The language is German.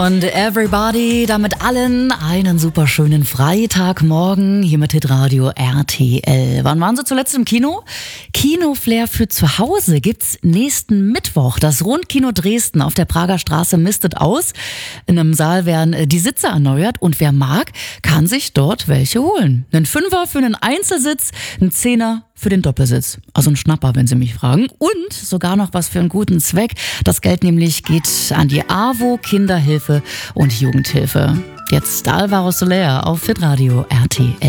Und everybody, damit allen einen super schönen Freitagmorgen hier mit Hitradio RTL. Wann waren Sie zuletzt im Kino? Kinoflair für zu Hause gibt's nächsten Mittwoch. Das Rundkino Dresden auf der Prager Straße mistet aus. In einem Saal werden die Sitze erneuert und wer mag, kann sich dort welche holen. Einen Fünfer für einen Einzelsitz, ein Zehner für den Doppelsitz. Also ein Schnapper, wenn Sie mich fragen. Und sogar noch was für einen guten Zweck. Das Geld nämlich geht an die AWO, Kinderhilfe und Jugendhilfe. Jetzt Alvaro Soler auf Hitradio RTL.